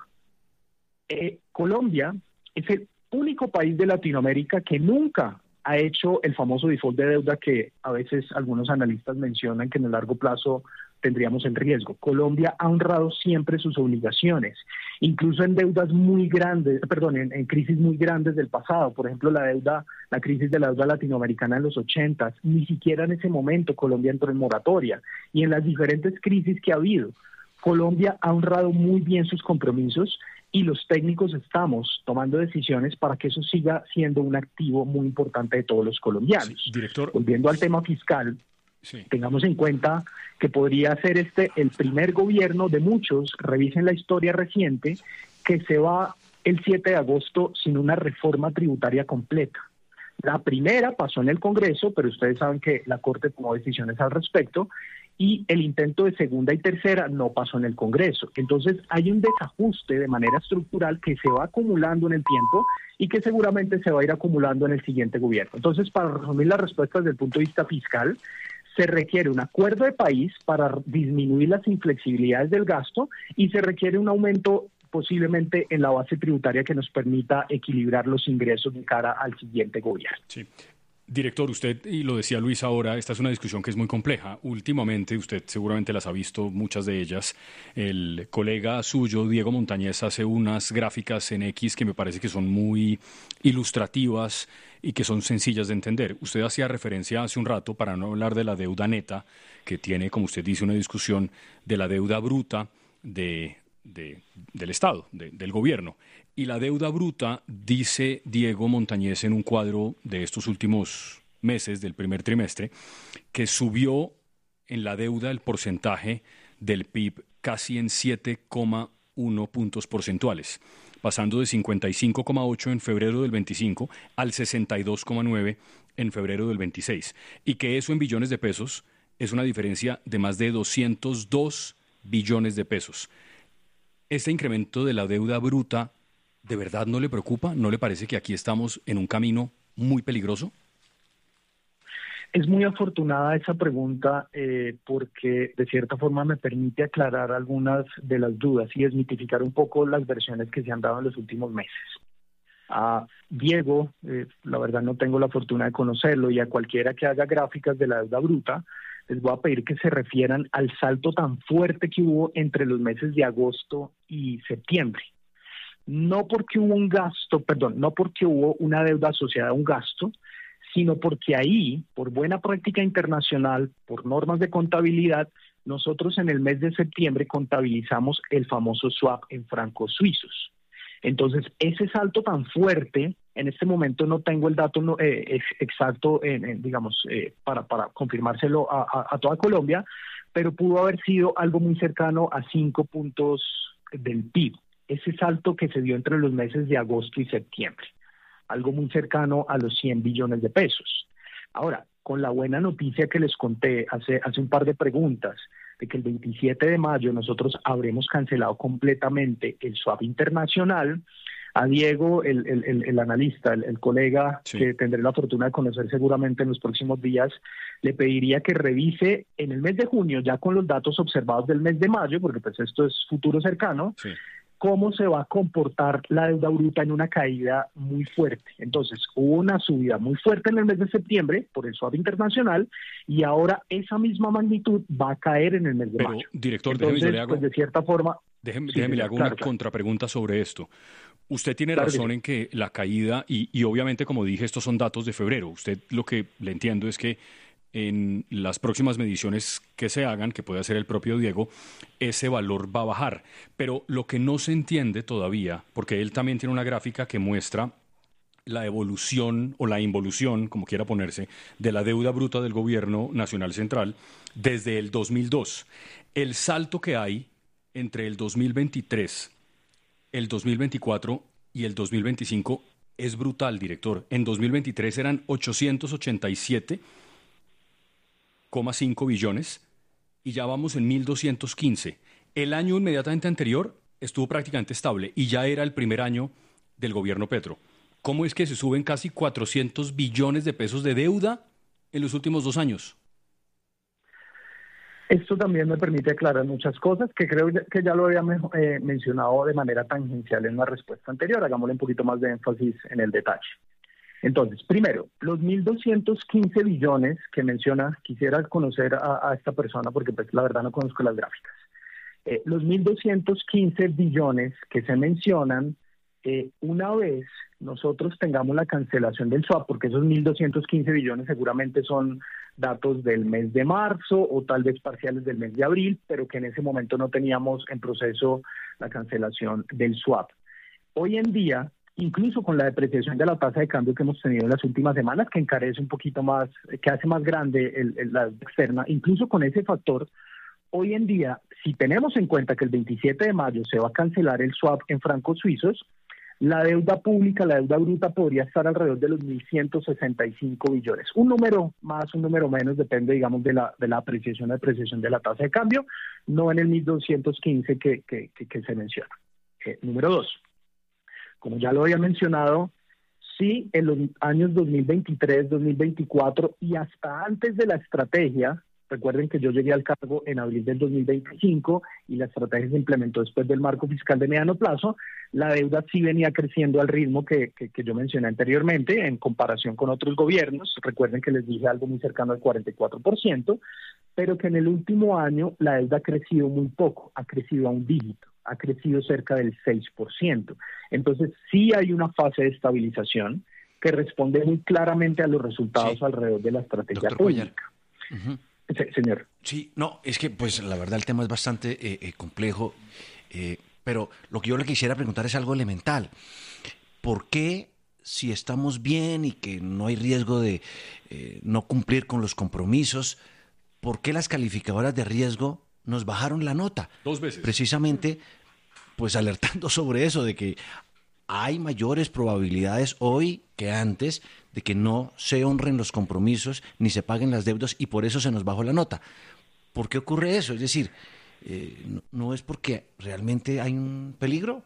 Eh, Colombia es el único país de Latinoamérica que nunca ha hecho el famoso default de deuda que a veces algunos analistas mencionan que en el largo plazo tendríamos en riesgo. Colombia ha honrado siempre sus obligaciones, incluso en deudas muy grandes, perdón, en, en crisis muy grandes del pasado. Por ejemplo, la deuda, la crisis de la deuda latinoamericana en los ochentas, ni siquiera en ese momento Colombia entró en moratoria. Y en las diferentes crisis que ha habido, Colombia ha honrado muy bien sus compromisos y los técnicos estamos tomando decisiones para que eso siga siendo un activo muy importante de todos los colombianos. Sí, director. Volviendo al tema fiscal, sí. Tengamos en cuenta que podría ser este el primer gobierno de muchos, revisen la historia reciente, que se va el siete de agosto sin una reforma tributaria completa. La primera pasó en el Congreso, pero ustedes saben que la Corte tomó decisiones al respecto, y el intento de segunda y tercera no pasó en el Congreso. Entonces hay un desajuste de manera estructural que se va acumulando en el tiempo y que seguramente se va a ir acumulando en el siguiente gobierno. Entonces, para resumir la respuesta desde el punto de vista fiscal, se requiere un acuerdo de país para disminuir las inflexibilidades del gasto y se requiere un aumento posiblemente en la base tributaria que nos permita equilibrar los ingresos de cara al siguiente gobierno. Sí. Director, usted, y lo decía Luis ahora, esta es una discusión que es muy compleja. Últimamente, usted seguramente las ha visto, muchas de ellas. El colega suyo, Diego Montañez, hace unas gráficas en X que me parece que son muy ilustrativas y que son sencillas de entender. Usted hacía referencia hace un rato, para no hablar de la deuda neta, que tiene, como usted dice, una discusión de la deuda bruta de, de, del Estado, de, del gobierno. Y la deuda bruta, dice Diego Montañez en un cuadro de estos últimos meses, del primer trimestre, que subió en la deuda el porcentaje del P I B casi en siete coma uno puntos porcentuales, pasando de cincuenta y cinco coma ocho en febrero del veinticinco al sesenta y dos coma nueve en febrero del veintiséis. Y que eso en billones de pesos es una diferencia de más de doscientos dos billones de pesos. Este incremento de la deuda bruta, ¿de verdad no le preocupa? ¿No le parece que aquí estamos en un camino muy peligroso? Es muy afortunada esa pregunta eh, porque de cierta forma me permite aclarar algunas de las dudas y desmitificar un poco las versiones que se han dado en los últimos meses. A Diego, eh, la verdad no tengo la fortuna de conocerlo, y a cualquiera que haga gráficas de la deuda bruta, les voy a pedir que se refieran al salto tan fuerte que hubo entre los meses de agosto y septiembre. No porque hubo un gasto, perdón, no porque hubo una deuda asociada a un gasto, sino porque ahí, por buena práctica internacional, por normas de contabilidad, nosotros en el mes de septiembre contabilizamos el famoso swap en francos suizos. Entonces, ese salto tan fuerte, en este momento no tengo el dato no, eh, exacto, en, en, digamos, eh, para, para confirmárselo a, a, a toda Colombia, pero pudo haber sido algo muy cercano a cinco puntos del P I B. Ese salto que se dio entre los meses de agosto y septiembre, algo muy cercano a los cien billones de pesos. Ahora, con la buena noticia que les conté hace, hace un par de preguntas, de que el veintisiete de mayo nosotros habremos cancelado completamente el swap internacional, a Diego, el, el, el, el analista, el, el colega sí. que tendré la fortuna de conocer seguramente en los próximos días, le pediría que revise en el mes de junio, ya con los datos observados del mes de mayo, porque pues esto es futuro cercano, sí. cómo se va a comportar la deuda bruta en una caída muy fuerte. Entonces, hubo una subida muy fuerte en el mes de septiembre por el swap internacional y ahora esa misma magnitud va a caer en el mes de Pero, mayo. Director, Entonces, déjeme, yo le hago, pues de cierta forma... Déjeme, sí, déjeme le hago claro, una claro. contrapregunta sobre esto. Usted tiene Claro razón que sí. en que la caída, y, y obviamente, como dije, estos son datos de febrero. Usted lo que le entiendo es que en las próximas mediciones que se hagan, que puede hacer el propio Diego, ese valor va a bajar. Pero lo que no se entiende todavía, porque él también tiene una gráfica que muestra la evolución o la involución, como quiera ponerse, de la deuda bruta del gobierno nacional central desde el dos mil dos. El salto que hay entre el dos mil veintitrés, el dos mil veinticuatro y el dos mil veinticinco es brutal, director. En dos mil veintitrés eran ochocientos ochenta y siete coma cinco billones y ya vamos en mil doscientos quince. El año inmediatamente anterior estuvo prácticamente estable y ya era el primer año del gobierno Petro. ¿Cómo es que se suben casi cuatrocientos billones de pesos de deuda en los últimos dos años? Esto también me permite aclarar muchas cosas que creo que ya lo había eh, mencionado de manera tangencial en la respuesta anterior. Hagámosle un poquito más de énfasis en el detalle. Entonces, primero, los mil doscientos quince billones que menciona, quisiera conocer a, a esta persona porque pues la verdad no conozco las gráficas. Eh, los mil doscientos quince billones que se mencionan, eh, una vez nosotros tengamos la cancelación del swap, porque esos mil doscientos quince billones seguramente son datos del mes de marzo o tal vez parciales del mes de abril, pero que en ese momento no teníamos en proceso la cancelación del swap. Hoy en día, incluso con la depreciación de la tasa de cambio que hemos tenido en las últimas semanas, que encarece un poquito más, que hace más grande el, el, la externa, incluso con ese factor, hoy en día, si tenemos en cuenta que el veintisiete de mayo se va a cancelar el swap en francos suizos, la deuda pública, la deuda bruta podría estar alrededor de los mil ciento sesenta y cinco billones. Un número más, un número menos, depende, digamos, de la, de la apreciación o depreciación de la tasa de cambio, no en el mil doscientos quince que, que, que, que se menciona. Eh, número dos. Como ya lo había mencionado, sí, en los años dos mil veintitrés, dos mil veinticuatro y hasta antes de la estrategia, recuerden que yo llegué al cargo en abril del dos mil veinticinco y la estrategia se implementó después del marco fiscal de mediano plazo, la deuda sí venía creciendo al ritmo que, que, que yo mencioné anteriormente en comparación con otros gobiernos. Recuerden que les dije algo muy cercano al cuarenta y cuatro por ciento, pero que en el último año la deuda ha crecido muy poco, ha crecido a un dígito. Ha crecido cerca del seis por ciento. Entonces, sí hay una fase de estabilización que responde muy claramente a los resultados sí. alrededor de la estrategia Doctor pública. Uh-huh. Sí, señor. Sí, no, es que pues la verdad el tema es bastante eh, eh, complejo, eh, pero lo que yo le quisiera preguntar es algo elemental. ¿Por qué, si estamos bien y que no hay riesgo de eh, no cumplir con los compromisos, por qué las calificadoras de riesgo nos bajaron la nota? Dos veces. Precisamente, pues alertando sobre eso, de que hay mayores probabilidades hoy que antes de que no se honren los compromisos ni se paguen las deudas y por eso se nos bajó la nota. ¿Por qué ocurre eso? Es decir, eh, no, ¿no es porque realmente hay un peligro?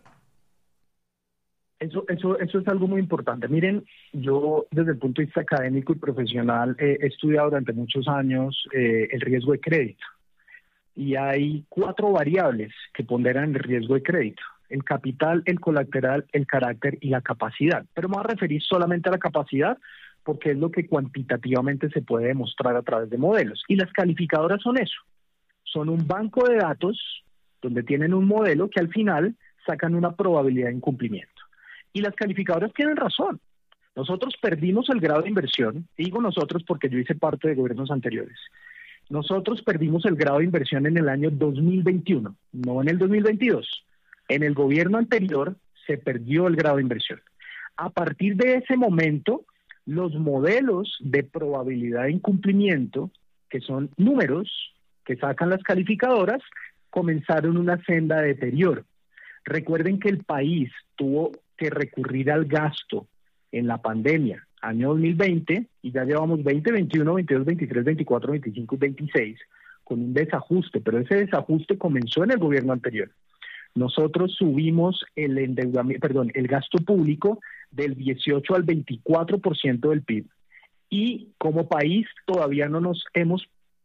Eso, eso, eso es algo muy importante. Miren, yo desde el punto de vista académico y profesional eh, he estudiado durante muchos años eh, el riesgo de crédito. Y hay cuatro variables que ponderan el riesgo de crédito: el capital, el colateral, el carácter y la capacidad. Pero me voy a referir solamente a la capacidad porque es lo que cuantitativamente se puede demostrar a través de modelos. Y las calificadoras son eso, son un banco de datos donde tienen un modelo que al final sacan una probabilidad de incumplimiento. Y las calificadoras tienen razón. Nosotros perdimos el grado de inversión, digo nosotros porque yo hice parte de gobiernos anteriores. Nosotros perdimos el grado de inversión en el año dos mil veintiuno, no en el dos mil veintidós. En el gobierno anterior se perdió el grado de inversión. A partir de ese momento, los modelos de probabilidad de incumplimiento, que son números que sacan las calificadoras, comenzaron una senda de deterioro. Recuerden que el país tuvo que recurrir al gasto en la pandemia, año dos mil veinte, y ya llevamos veinte, veintiuno, veintidós, veintitrés, veinticuatro, veinticinco y veintiséis con un desajuste, pero ese desajuste comenzó en el gobierno anterior. Nosotros subimos el endeudamiento, perdón, el gasto público del dieciocho al veinticuatro por ciento del P I B. Y como país todavía no nos hemos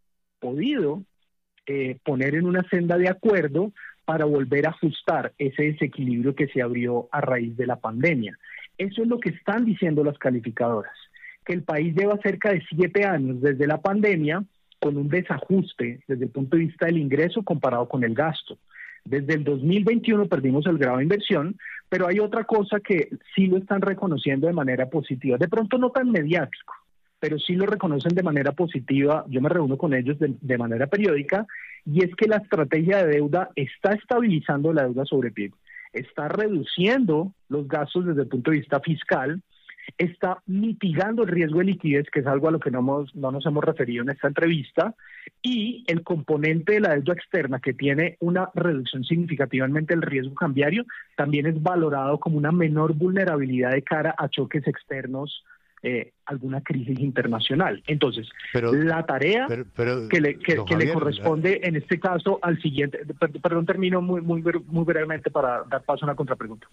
podido eh, poner en una senda de acuerdo para volver a ajustar ese desequilibrio que se abrió a raíz de la pandemia. Eso es lo que están diciendo las calificadoras, que el país lleva cerca de siete años desde la pandemia con un desajuste desde el punto de vista del ingreso comparado con el gasto. Desde el dos mil veintiuno perdimos el grado de inversión, pero hay otra cosa que sí lo están reconociendo de manera positiva, de pronto no tan mediático, pero sí lo reconocen de manera positiva. Yo me reúno con ellos de, de manera periódica, y es que la estrategia de deuda está estabilizando la deuda sobre P I B, está reduciendo los gastos desde el punto de vista fiscal, está mitigando el riesgo de liquidez, que es algo a lo que no, hemos, no nos hemos referido en esta entrevista, y el componente de la deuda externa, que tiene una reducción significativamente del riesgo cambiario, también es valorado como una menor vulnerabilidad de cara a choques externos, eh, alguna crisis internacional. Entonces, pero, la tarea pero, pero, que, le, que, que Javier, le corresponde en este caso al siguiente, perdón, termino muy, muy, muy brevemente para dar paso a una contrapregunta.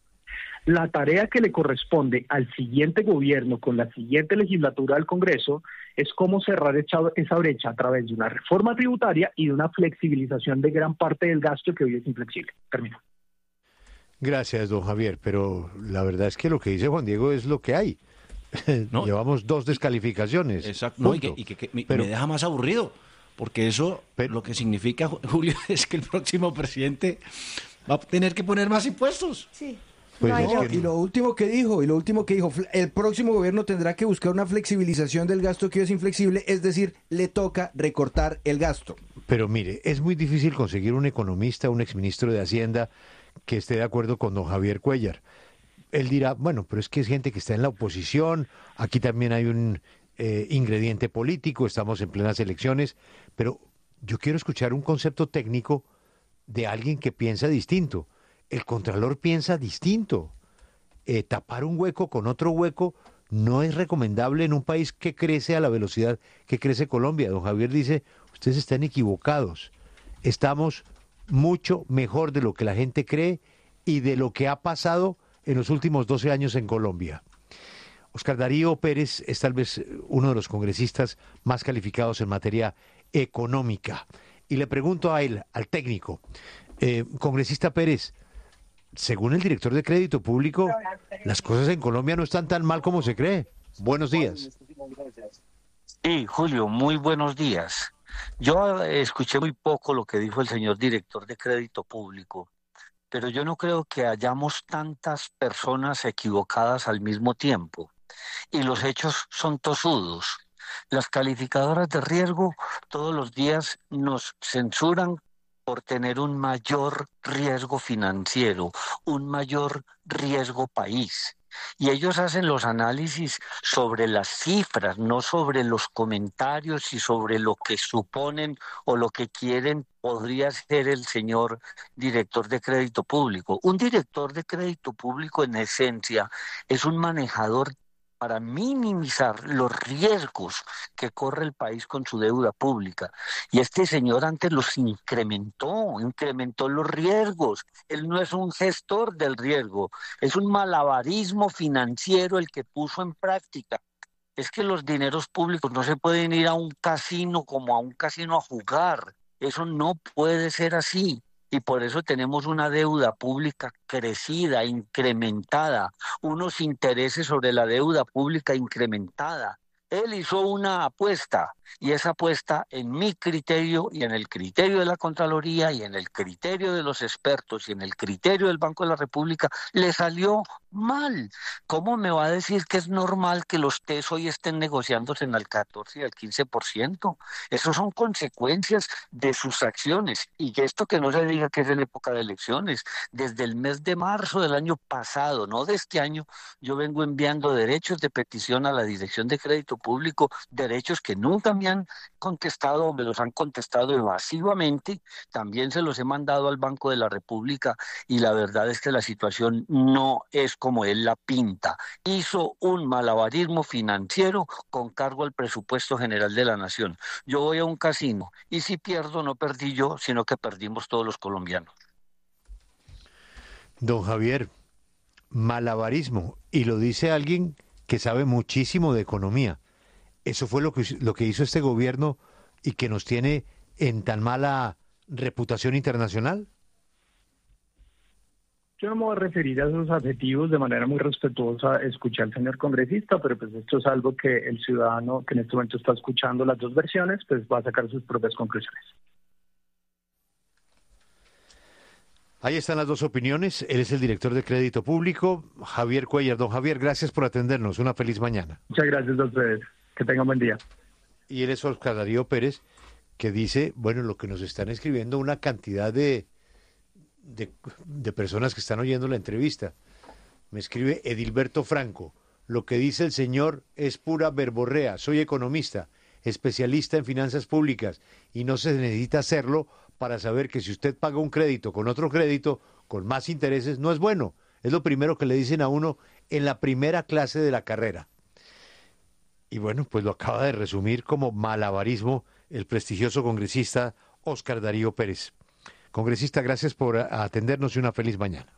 La tarea que le corresponde al siguiente gobierno con la siguiente legislatura del Congreso es cómo cerrar esa brecha a través de una reforma tributaria y de una flexibilización de gran parte del gasto que hoy es inflexible. Termino. Gracias, don Javier, pero la verdad es que lo que dice Juan Diego es lo que hay. No. Llevamos dos descalificaciones. Exacto. No, y que, y que, que me, pero, me deja más aburrido, porque eso pero, lo que significa, Julio, es que el próximo presidente va a tener que poner más impuestos. Sí. Pues no, no, yo... y lo último que dijo, y lo último que dijo, el próximo gobierno tendrá que buscar una flexibilización del gasto que es inflexible, es decir, le toca recortar el gasto. Pero mire, es muy difícil conseguir un economista, un exministro de Hacienda que esté de acuerdo con don Javier Cuéllar. Él dirá, bueno, pero es que es gente que está en la oposición, aquí también hay un eh, ingrediente político, estamos en plenas elecciones, pero yo quiero escuchar un concepto técnico de alguien que piensa distinto. El Contralor piensa distinto. Eh, tapar un hueco con otro hueco no es recomendable en un país que crece a la velocidad que crece Colombia. Don Javier dice, ustedes están equivocados. Estamos mucho mejor de lo que la gente cree y de lo que ha pasado en los últimos doce años en Colombia. Oscar Darío Pérez es tal vez uno de los congresistas más calificados en materia económica. Y le pregunto a él, al técnico, eh, congresista Pérez, según el director de Crédito Público, las cosas en Colombia no están tan mal como se cree. Buenos días. Sí, Julio, muy buenos días. Yo escuché muy poco lo que dijo el señor director de Crédito Público, pero yo no creo que hayamos tantas personas equivocadas al mismo tiempo. Y los hechos son tosudos. Las calificadoras de riesgo todos los días nos censuran por tener un mayor riesgo financiero, un mayor riesgo país. Y ellos hacen los análisis sobre las cifras, no sobre los comentarios y sobre lo que suponen o lo que quieren podría ser el señor director de Crédito Público. Un director de Crédito Público, en esencia, es un manejador para minimizar los riesgos que corre el país con su deuda pública. Y este señor antes los incrementó, incrementó los riesgos. Él no es un gestor del riesgo, es un malabarismo financiero el que puso en práctica. Es que los dineros públicos no se pueden ir a un casino como a un casino a jugar. Eso no puede ser así. Y por eso tenemos una deuda pública crecida, incrementada, unos intereses sobre la deuda pública incrementada. Él hizo una apuesta y esa apuesta, en mi criterio y en el criterio de la Contraloría y en el criterio de los expertos y en el criterio del Banco de la República, le salió mal. ¿Cómo me va a decir que es normal que los T E S hoy estén negociándose en el catorce y el quince por ciento? Esas son consecuencias de sus acciones. Y que esto que no se diga que es en época de elecciones. Desde el mes de marzo del año pasado, no de este año, yo vengo enviando derechos de petición a la Dirección de Crédito Público, derechos que nunca me han contestado o me los han contestado evasivamente. También se los he mandado al Banco de la República y la verdad es que la situación no es como él la pinta. Hizo un malabarismo financiero con cargo al presupuesto general de la nación. Yo voy a un casino y si pierdo no perdí yo, sino que perdimos todos los colombianos. Don Javier, malabarismo, y lo dice alguien que sabe muchísimo de economía. Eso fue lo que, lo que hizo este gobierno y que nos tiene en tan mala reputación internacional. Yo no me voy a referir a esos adjetivos de manera muy respetuosa, escuché al señor congresista, pero pues esto es algo que el ciudadano que en este momento está escuchando las dos versiones, pues va a sacar sus propias conclusiones. Ahí están las dos opiniones. Él es el director de Crédito Público, Javier Cuéllar. Don Javier, gracias por atendernos. Una feliz mañana. Muchas gracias a ustedes. Que tengan buen día. Y él es Oscar Darío Pérez, que dice, bueno, lo que nos están escribiendo una cantidad de, de, de personas que están oyendo la entrevista. Me escribe Edilberto Franco. Lo que dice el señor es pura verborrea. Soy economista, especialista en finanzas públicas, y no se necesita hacerlo para saber que si usted paga un crédito con otro crédito, con más intereses, no es bueno. Es lo primero que le dicen a uno en la primera clase de la carrera. Y bueno, pues lo acaba de resumir como malabarismo el prestigioso congresista Oscar Darío Pérez. Congresista, gracias por atendernos y una feliz mañana.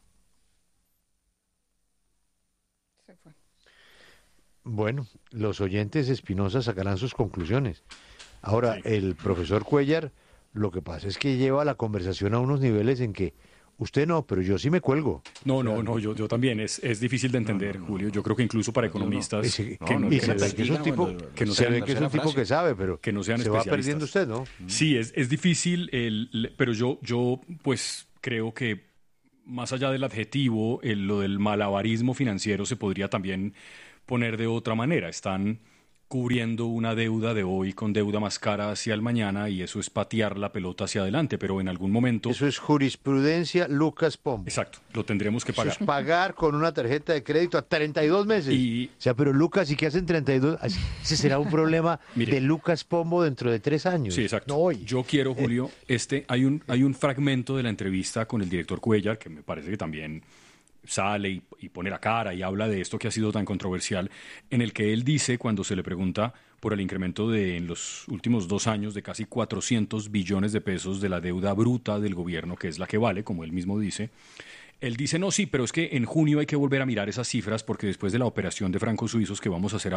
Se fue. Bueno, los oyentes Espinosa sacarán sus conclusiones. Ahora, sí. El profesor Cuéllar, lo que pasa es que lleva la conversación a unos niveles en que usted no, pero yo sí me cuelgo. No, no, no, yo, yo también. Es, es difícil de entender, no, no, no. Julio. Yo creo que incluso para economistas... No, no. que no, y se ve que es un tipo que, no se ve que, es un tipo que sabe, pero que no sean se va perdiendo usted, ¿no? Sí, es, es difícil, el, pero yo, yo pues creo que más allá del adjetivo, el, lo del malabarismo financiero se podría también poner de otra manera. Están cubriendo una deuda de hoy con deuda más cara hacia el mañana y eso es patear la pelota hacia adelante, pero en algún momento... Eso es jurisprudencia Lucas Pombo. Exacto, lo tendremos que pagar. Eso es pagar con una tarjeta de crédito a treinta y dos meses. Y... O sea, pero Lucas, ¿y qué hacen treinta y dos? Ese será un problema Mire, de Lucas Pombo dentro de tres años. Sí, exacto. No hoy. Yo quiero, Julio, este hay un, hay un fragmento de la entrevista con el director Cuéllar que me parece que también... sale y, y pone la cara y habla de esto que ha sido tan controversial, en el que él dice, cuando se le pregunta por el incremento de en los últimos dos años de casi cuatrocientos billones de pesos de la deuda bruta del gobierno, que es la que vale, como él mismo dice, él dice, no, sí, pero es que en junio hay que volver a mirar esas cifras porque después de la operación de francos suizos que vamos a hacer